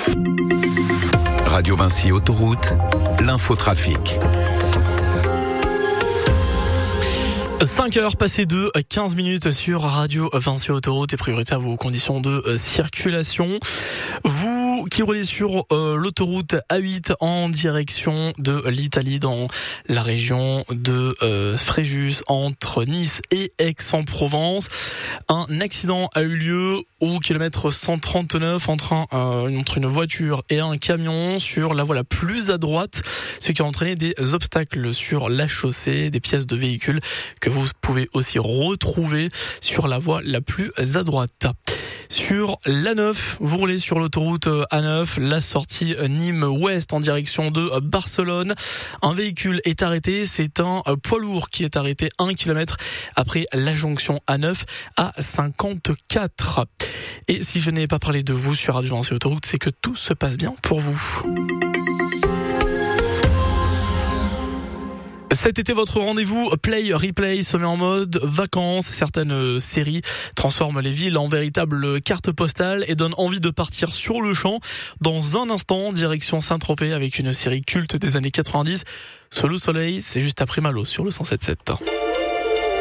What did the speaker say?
Radio Vinci Autoroute, l'infotrafic. 5h passées de 15 minutes sur Radio Vinci Autoroute et priorité à vos conditions de circulation. Vous qui roulez sur l'autoroute A8 en direction de l'Italie dans la région de Fréjus entre Nice et Aix-en-Provence. Un accident a eu lieu au kilomètre 139 entre une voiture et un camion sur la voie la plus à droite, ce qui a entraîné des obstacles sur la chaussée, des pièces de véhicules que vous pouvez aussi retrouver sur la voie la plus à droite. Sur l'A9, vous roulez sur l'autoroute A9, la sortie Nîmes-Ouest en direction de Barcelone. Un véhicule est arrêté, c'est un poids lourd qui est arrêté 1 km après la jonction A9 à 54. Et si je n'ai pas parlé de vous sur Radio Vinci Autoroute, c'est que tout se passe bien pour vous. Cet été, votre rendez-vous Play Replay se met en mode vacances. Certaines séries transforment les villes en véritables cartes postales et donnent envie de partir sur le champ. Dans un instant, direction Saint-Tropez avec une série culte des années 90. Sous le soleil, c'est juste après Malo sur le 107.7.